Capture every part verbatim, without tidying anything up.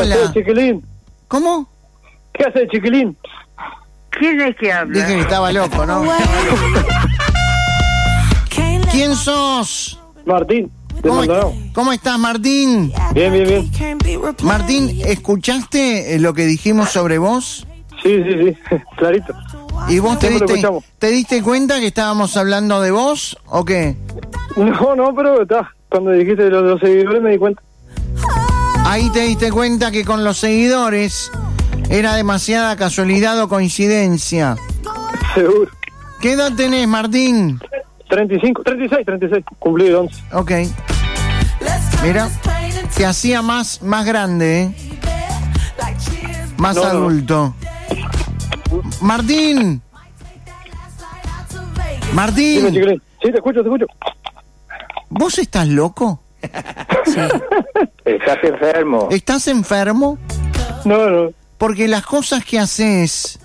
Hola. ¿Qué haces, chiquilín? ¿Cómo? ¿Qué haces, chiquilín? ¿Quién es que habla? Dije que estaba loco, ¿no? ¿Quién sos? Martín, de ¿Cómo, Maldonado. ¿Cómo estás, Martín? Bien, bien, bien. Martín, ¿escuchaste eh, lo que dijimos sobre vos? Sí, sí, sí, clarito. ¿Y vos te Siempre lo diste, escuchamos. te diste cuenta que estábamos hablando de vos o qué? No, no, pero está. Cuando dijiste los, los seguidores me di cuenta. Ahí te diste cuenta que con los seguidores era demasiada casualidad o coincidencia. Seguro. ¿Qué edad tenés, Martín? treinta y cinco, treinta y seis, treinta y seis. Cumplí el once. Ok. Mira, te hacía más, más grande, ¿eh? Más No, no. adulto. Martín. Dime, Martín, chiquilín. Sí, te escucho, te escucho. ¿vos estás loco? Estás enfermo. ¿Estás enfermo? No, no. Porque las cosas que haces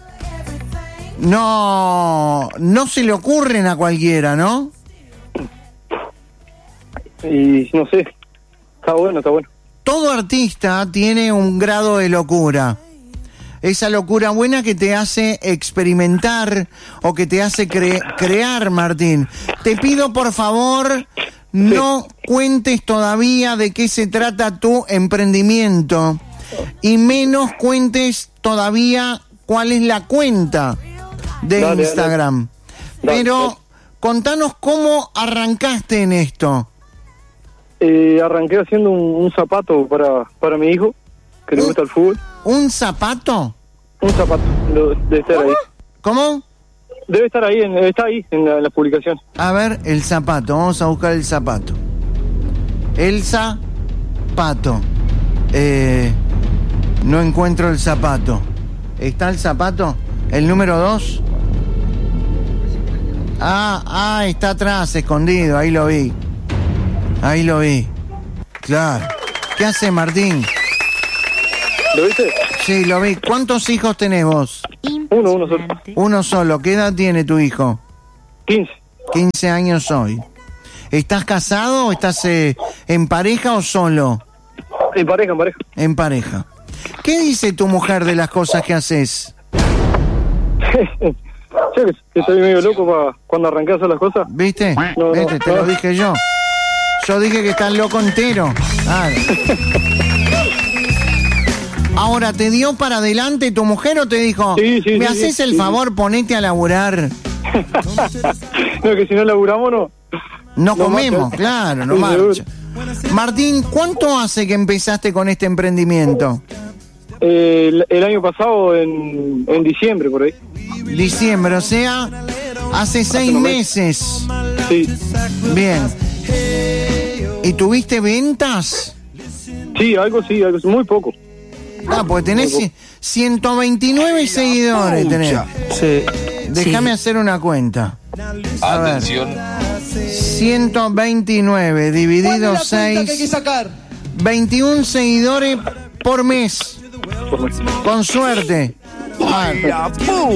no, no se le ocurren a cualquiera, ¿no? Y no sé. Está bueno, está bueno. Todo artista tiene un grado de locura. Esa locura buena que te hace experimentar o que te hace cre- crear, Martín. Te pido, por favor, no cuentes todavía de qué se trata tu emprendimiento y menos cuentes todavía cuál es la cuenta de Dale, Instagram. dale. Pero Dale. contanos cómo arrancaste en esto. Eh, arranqué haciendo un, un zapato para, para mi hijo, que le ¿Un? gusta el fútbol. ¿Un zapato? Un zapato. Lo- Debe estar ahí. ¿Cómo? Debe estar ahí, en, está ahí en la, en la publicación. A ver, el zapato. Vamos a buscar el zapato. El zapato. Eh, no encuentro el zapato. ¿Está el zapato? ¿El número dos? Ah, ah, está atrás, escondido. Ahí lo vi. Ahí lo vi. Claro. ¿Qué hace, Martín? ¿Lo viste? Sí, lo vi. ¿Cuántos hijos tenés vos? Uno, uno solo. Uno solo. ¿Qué edad tiene tu hijo? quince. quince años hoy. ¿Estás casado o estás eh, en pareja o solo? En pareja, en pareja. En pareja. ¿Qué dice tu mujer de las cosas que haces? Yo que, que estoy medio loco para cuando arranqué a hacer las cosas. ¿Viste? No, no, ¿Viste? Te no. lo dije yo. Yo dije que estás loco entero. Claro. Ahora, ¿te dio para adelante tu mujer o te dijo, Sí, sí, me sí, haces sí, el sí, favor, ponete a laburar? No, que si no laburamos, no. No No comemos, marcha. claro, no Sí, marcha. Martín, ¿cuánto hace que empezaste con este emprendimiento? Eh, el, el año pasado, en, en diciembre, por ahí. Diciembre, o sea, hace seis unos meses. Sí, Bien. ¿Y tuviste ventas? sí, algo sí, algo sí, muy poco. Ah, pues tenés ci- ciento veintinueve seguidores. Tenés. Sí. Déjame hacer una cuenta. A ver. ciento veintinueve dividido seis. veintiún seguidores por mes. Con suerte. Ah,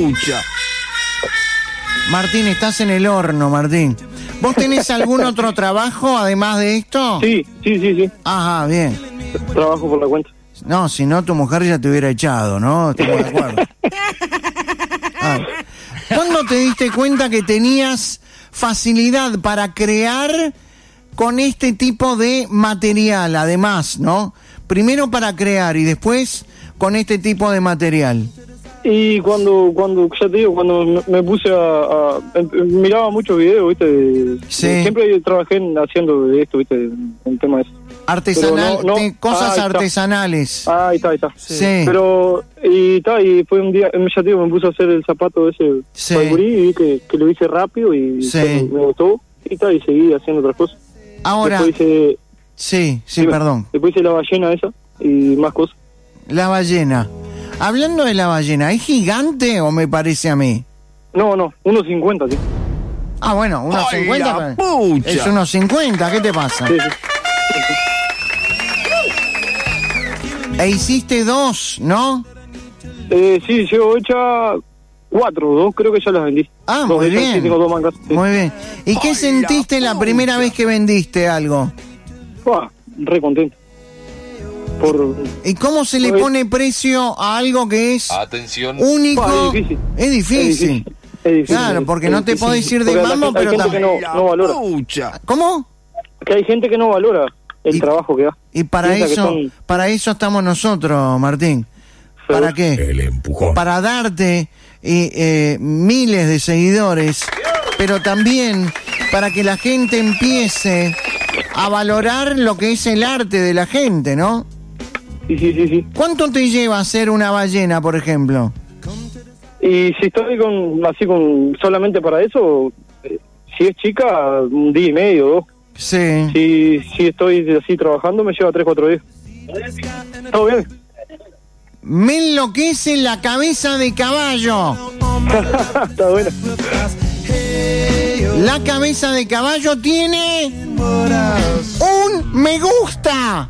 Martín, estás en el horno, Martín. ¿Vos tenés algún otro trabajo además de esto? Sí, sí, sí, sí. Ajá, bien. Trabajo por la cuenta. No, si no, tu mujer ya te hubiera echado, ¿no? Estamos de acuerdo. Ah. ¿Cuándo te diste cuenta que tenías facilidad para crear con este tipo de material, además, ¿no? Primero para crear y después con este tipo de material. Y cuando, cuando ya te digo, cuando me- me puse a, a- em- miraba muchos videos, viste, de- Sí. de- siempre trabajé en- haciendo de esto, viste, en tema de eso. Artesanal, Pero no, no. te- cosas Ah, ahí está. artesanales. Ah, ahí está, ahí está. Sí. Pero, y está, y fue un día, ya te digo, me puse a hacer el zapato ese Sí. para el gurí y vi que, que lo hice rápido y Sí. me, me gustó, y está, y seguí haciendo otras cosas. Ahora, Después hice, sí, sí, dime, perdón. Después hice la ballena esa y más cosas. La ballena. Hablando de la ballena, ¿es gigante o me parece a mí? No, no, uno cincuenta, sí. Ah, bueno, unos ¡Ay, cincuenta. la pucha! Es unos cincuenta, ¿qué te pasa? Sí, sí. E hiciste dos, ¿no? Eh, sí, llevo hecha cuatro, dos creo que ya las vendí. Ah, Dos muy hechas, bien. sí, tengo dos mangas. Sí. Muy bien. ¿Y qué sentiste la primera vez que vendiste algo? Buah, re contento. por... ¿Y cómo se le Pues- pone precio a algo que es Atención. único? Ah, es difícil. Es difícil. Es difícil. Es difícil, Claro, es- porque es no te difícil. podés ir de Porque la mambo, gente- hay pero gente que también... no, no valora. ¿Cómo? Que hay gente que no valora el Y- trabajo que da. Y para Piensa que eso, son- para eso estamos nosotros, Martín. ¿Para qué? El empujón. Para darte eh, eh, miles de seguidores, pero también para que la gente empiece a valorar lo que es el arte de la gente, ¿no? Sí, sí, sí, sí. ¿Cuánto te lleva hacer una ballena, por ejemplo? Y si estoy con así con solamente para eso, eh, si es chica, un día y medio, dos. Sí. Si, si estoy así trabajando, me lleva tres, cuatro días. ¿Todo bien? Me enloquece la cabeza de caballo. Está bueno. La cabeza de caballo tiene un me gusta.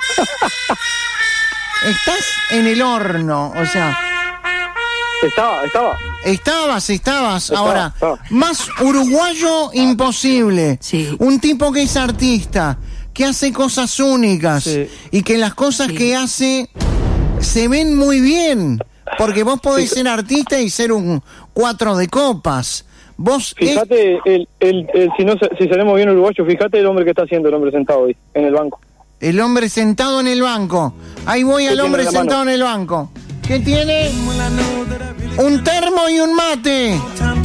Estás en el horno, o sea, Estaba, estaba. estabas, estabas, Estaba, ahora, estaba. más uruguayo imposible. Sí. Un tipo que es artista, que hace cosas únicas Sí. y que las cosas que hace se ven muy bien, porque vos podés ser artista y ser un cuatro de copas. Vos es- Fíjate, el, el, el, si, no, si seremos bien uruguayos, fíjate el hombre que está haciendo, el hombre sentado ahí, en el banco. el hombre sentado en el banco. Ahí voy al tiene hombre en la mano? sentado en el banco. ¿Qué tiene? Un termo y un mate.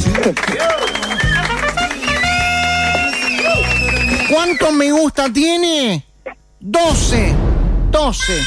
¿Cuántos me gusta tiene? doce. doce.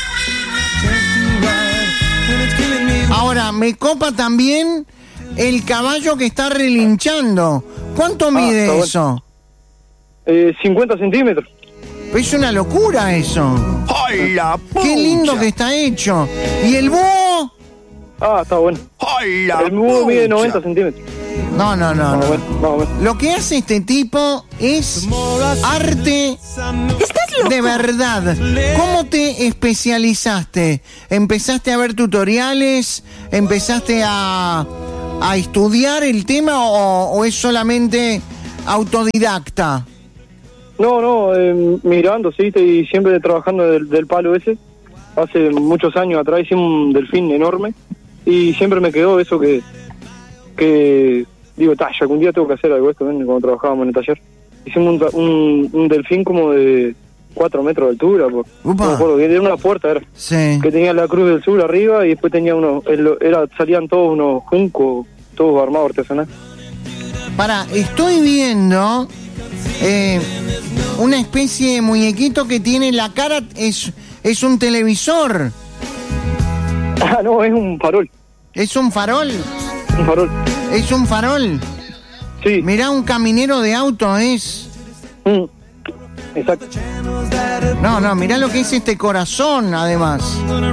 Ahora, me copa también el caballo que está relinchando. ¿Cuánto mide está bueno. eso? Eh, cincuenta centímetros. Es una locura eso. ¡Ay, la Qué lindo que está hecho. ¿Y el búho? Ah, está bueno. ¡Ay, la El búho mide noventa centímetros. No, no, no, Más o no. menos, más o menos. Lo que hace este tipo es arte de verdad. ¿Cómo te especializaste? ¿Empezaste a ver tutoriales? ¿Empezaste a, a estudiar el tema o, o es solamente autodidacta? No, no, eh, mirando, sí, y siempre trabajando del, del palo ese. Hace muchos años atrás hicimos un delfín enorme y siempre me quedó eso que, que digo, ta, ya algún día tengo que hacer algo de esto, ¿ven? Cuando trabajábamos en el taller. Hicimos un, ta- un, un delfín como de cuatro metros de altura, por, Upa. no me acuerdo, era una puerta, era, Sí. que tenía la Cruz del Sur arriba y después tenía unos, el- era, salían todos unos juncos, todos armados artesanal. Para, estoy viendo eh, una especie de muñequito que tiene la cara, es, es un televisor, Ah, no, es un farol, es un farol, un farol. es un farol. Sí, Mirá, un caminero de auto es. mm, exacto. No, no, mirá lo que es este corazón, además.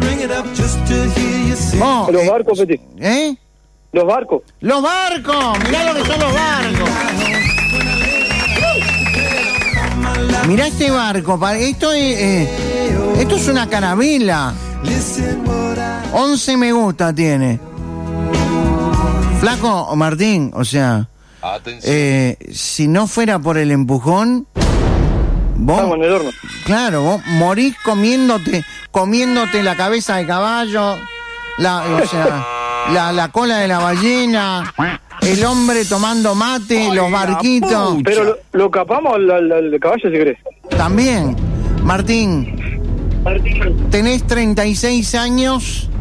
Oh, Los eh, barcos, Peti, ¿eh? los barcos. ¡Los barcos! Mirá lo que son los barcos. Mirá este barco, pa- esto es, eh, esto es una carabela. once me gusta tiene. Flaco Martín, o sea, Atención. eh, si no fuera por el empujón, vos, Estamos en el horno. claro, vos morís comiéndote, comiéndote la cabeza de caballo, la, o sea, la, la cola de la ballena, el hombre tomando mate, los barquitos. Pero lo, lo capamos al, al- al caballo si querés. También, Martín, tenés treinta y seis años.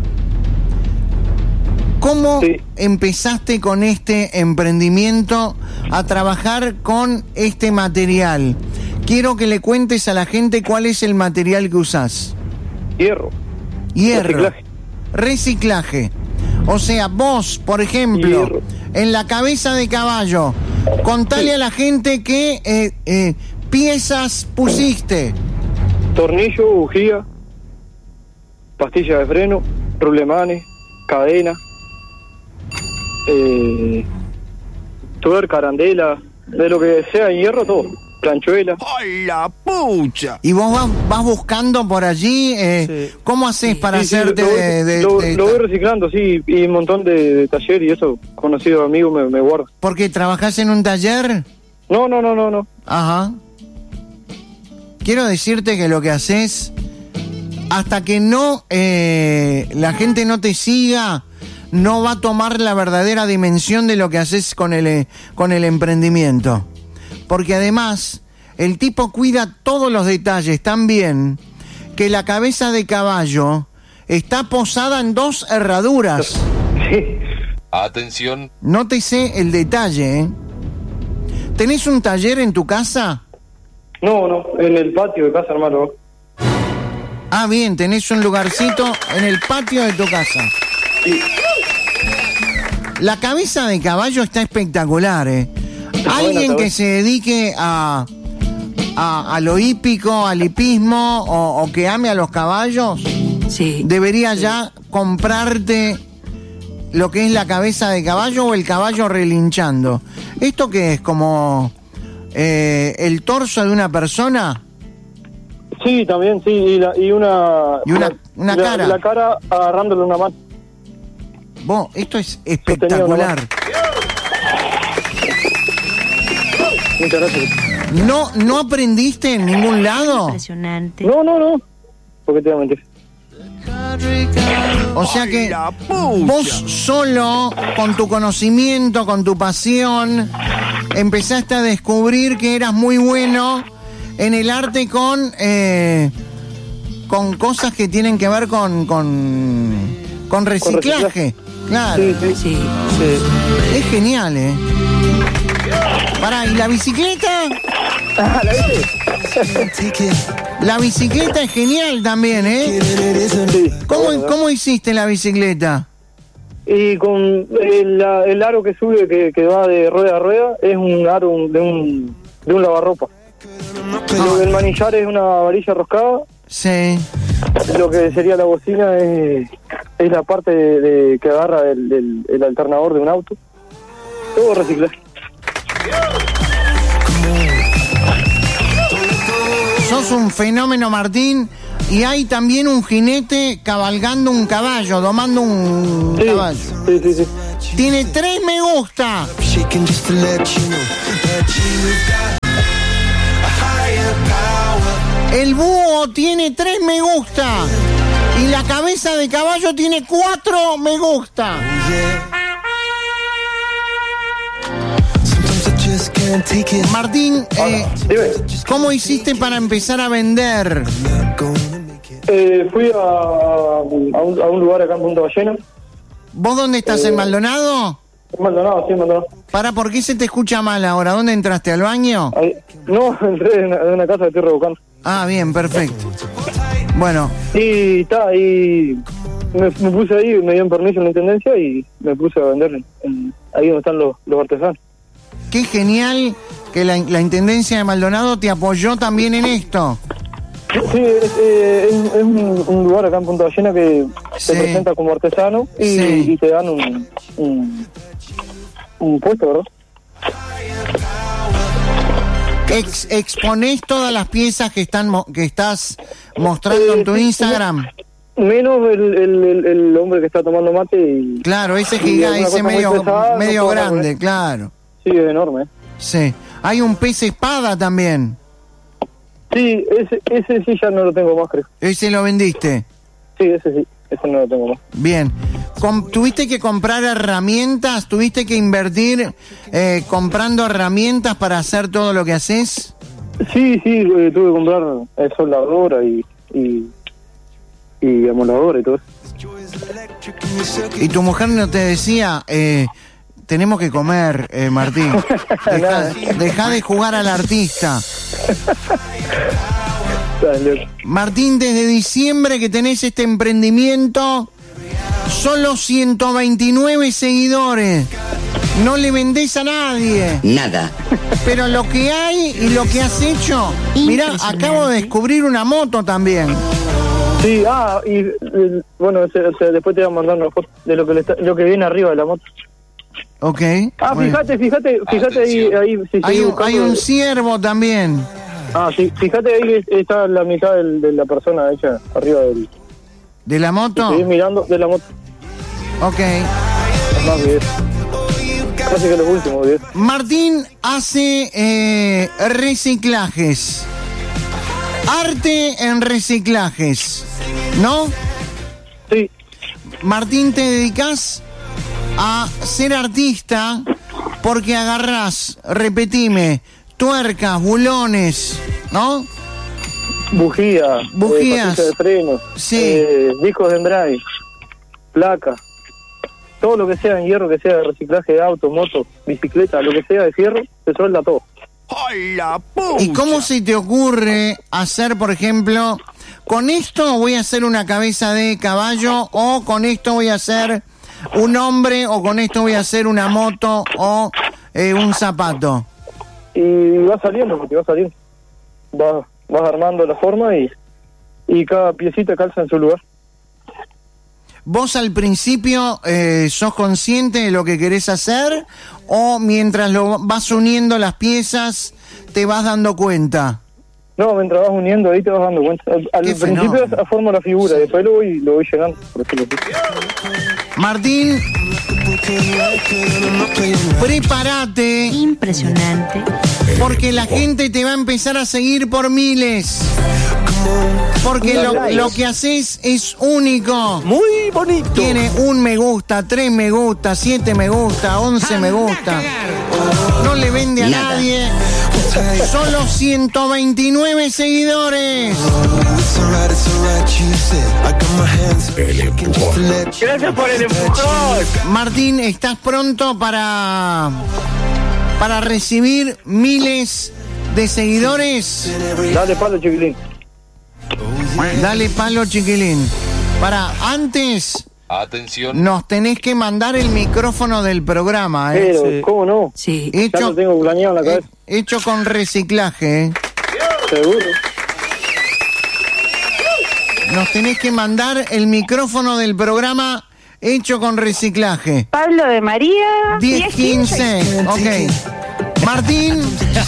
¿Cómo Sí. empezaste con este emprendimiento a trabajar con este material? Quiero que le cuentes a la gente cuál es el material que usás. Hierro. Hierro. Reciclaje. Reciclaje. O sea, vos, por ejemplo, Hierro. en la cabeza de caballo, contale a la gente qué eh, eh, piezas pusiste. Tornillo, bujía, pastilla de freno, rulemanes, cadena, eh, tuerca, arandela, de lo que sea en hierro, todo. Planchuela. ¡Ay, la pucha! Y vos vas, vas buscando por allí, eh, Sí. ¿cómo haces para Sí, sí, hacerte lo, voy- de, de- lo- de- lo voy reciclando, sí, y un montón de, de taller y eso, conocidos amigos me, me guardan. porque trabajás en un taller? No, no, no, no, no. Ajá. Quiero decirte que lo que haces hasta que no eh, la gente no te siga, no va a tomar la verdadera dimensión de lo que haces con el, eh, con el emprendimiento. Porque además, el tipo cuida todos los detalles tan bien que la cabeza de caballo está posada en dos herraduras. Sí. Atención. Nótese el detalle, ¿eh? ¿Tenés un taller en tu casa? No, no, en el patio de casa, hermano. Ah, bien, tenés un lugarcito en el patio de tu casa. Sí. La cabeza de caballo está espectacular, ¿eh? Alguien que se dedique a, a, a lo hípico, al hipismo, o, o que ame a los caballos, Sí. debería ya comprarte lo que es la cabeza de caballo o el caballo relinchando. ¿Esto qué es? ¿Como eh, el torso de una persona? Sí, también, sí, y, la, y una... Y una- una la, cara. La cara agarrándole una mano. Vos, esto es espectacular. Muchas gracias. ¿No, no aprendiste en ningún lado? Impresionante. No, no, no. ¿Por qué te voy a mentir? O sea que La vos pucha. solo, con tu conocimiento, con tu pasión, empezaste a descubrir que eras muy bueno en el arte con eh, con cosas que tienen que ver con con, con reciclaje. Claro, Sí, sí. Sí. sí. es genial, ¿eh? Pará, ¿y la bicicleta? Ah, ¿la viste? La bicicleta es genial también, ¿eh? Sí. ¿Cómo, Bueno, ¿Cómo hiciste la bicicleta? Y con el, la- el aro que sube, que, que va de rueda a rueda, es un aro de un, de un lavarropa. Lo del manillar es una varilla roscada. Sí. Lo que sería la bocina es, es la parte de, de- que agarra el, el- el alternador de un auto. Todo reciclaje. Sos un fenómeno, Martín. Y hay también un jinete cabalgando un caballo, domando un Sí, caballo. sí, sí, sí. Tiene tres me gusta. Shaking just to let you know that you've got a higher power. El búho tiene tres me gusta. Y la cabeza de caballo tiene cuatro me gusta. Yeah. Sometimes I just can't take it. Martín, eh, Dime, ¿cómo hiciste para empezar a vender? Not gonna make it. eh, fui a, a, un, a un lugar acá en Punta Ballena. ¿Vos dónde estás, en Maldonado? En Maldonado, sí, en Maldonado. Para, ¿por qué se te escucha mal ahora? ¿Dónde entraste? ¿Al baño? Ahí. No, entré en una, en una casa que estoy revocando. Ah, bien, perfecto. Bueno, Y está, y me, me puse ahí, me dieron permiso en la intendencia y me puse a vender en- en- ahí donde están los, los artesanos. qué genial que la, la Intendencia de Maldonado te apoyó también en esto. Sí, es, eh, es, es un, un lugar acá en Punta Ballena que Sí. te presenta como artesano y, Sí. y te dan un, un, un puesto, ¿verdad? Ex, exponés todas las piezas que están mo- que estás mostrando en tu Eh, sí, Instagram. Menos el, el, el, el hombre que está tomando mate y... Claro, ese y giga, alguna ese cosa muy medio, pesada, no medio puedo hablar con grande, él. claro. Sí, es enorme. ¿eh? Sí. Hay un pez espada también. Sí, ese, ese sí ya no lo tengo más, creo. Ese lo vendiste. Sí, ese sí, ese no lo tengo más. Bien. Com- ¿Tuviste que comprar herramientas? ¿Tuviste que invertir eh, comprando herramientas para hacer todo lo que haces? Sí, sí, eh, tuve que comprar eh, soldadora y, y, y amoladora y todo eso. Y tu mujer no te decía, eh, tenemos que comer, eh, Martín. Deja, deja de jugar al artista. Dale. Martín, desde diciembre que tenés este emprendimiento, solo ciento veintinueve seguidores. No le vendés a nadie. Nada. Pero lo que hay y lo que has hecho... Mirá, Impresionante. acabo de descubrir una moto también. Sí, ah, y eh, bueno, se- se- después te voy a mandar una foto de lo que, le está- lo que viene arriba de la moto. Ok. Ah, bueno. fíjate, fíjate, fíjate ahí, ahí si Hay seguís un, buscando- hay un ciervo también. Ah, sí, fíjate ahí que está la mitad del- de la persona hecha arriba del... ¿De la moto? Seguís mirando de la moto. Ok. Es más videos. Casi que los últimos videos. Martín hace eh, reciclajes. Arte en reciclajes. ¿no? Sí, Martín, te dedicás a ser artista porque agarrás, repetime, tuercas, bulones, ¿no? bujías, Bujías. eh, pastillas de freno, Sí. eh, discos de embrague, placas, todo lo que sea en hierro, que sea de reciclaje de auto, moto, bicicleta, lo que sea de fierro, se suelda todo. ¿Y cómo se te ocurre hacer, por ejemplo, con esto voy a hacer una cabeza de caballo, o con esto voy a hacer un hombre, o con esto voy a hacer una moto, o eh, un zapato? Y va saliendo, porque va saliendo. Vas, vas armando la forma y, y cada piecita calza en su lugar. ¿Vos al principio eh, sos consciente de lo que querés hacer, o mientras lo vas uniendo las piezas te vas dando cuenta? No, mientras vas uniendo ahí te vas dando cuenta. Al, al Qué principio fenómeno. formo la figura, después lo voy, lo voy llegando, por decirlo así. Martín, prepárate, Impresionante. porque la gente te va a empezar a seguir por miles. Porque lo, lo que haces es único. Muy bonito. Tiene un me gusta, tres me gusta, siete me gusta, once me gusta. No le vende a nadie. Solo ciento veintinueve seguidores. It's alright, it's alright, she said. I got my hands up, shaking just to let you Gracias por el empujón. Martín, ¿estás pronto para, para recibir miles de seguidores? Dale palo, chiquilín. Dale palo, chiquilín. Para, antes Atención. nos tenés que mandar el micrófono del programa, ¿eh? Pero, Sí. ¿cómo no? Sí. Ya Hecho, lo tengo planeado en la eh, cabeza. hecho con reciclaje, ¿eh? Seguro. Nos tenés que mandar el micrófono del programa hecho con reciclaje. Pablo de María. diez quince. Ok. Martín,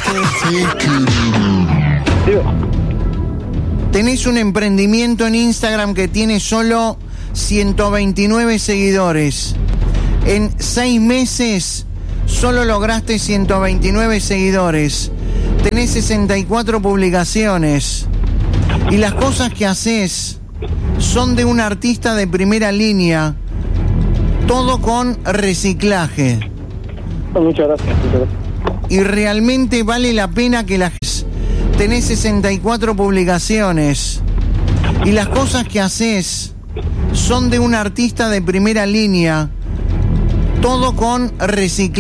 Digo, tenés un emprendimiento en Instagram que tiene solo ciento veintinueve seguidores. En seis meses solo lograste ciento veintinueve seguidores. Tenés sesenta y cuatro publicaciones. Y las cosas que haces son de un artista de primera línea. Todo con reciclaje. muchas gracias, muchas gracias. Y realmente vale la pena que las... Tenés sesenta y cuatro publicaciones. Y las cosas que haces son de un artista de primera línea. Todo con reciclaje.